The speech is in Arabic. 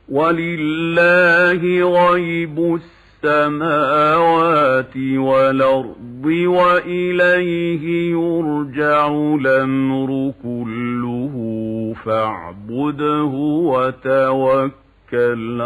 ولله غيب السماوات والأرض وإليه يرجع الأمر كله فاعبده وتوكل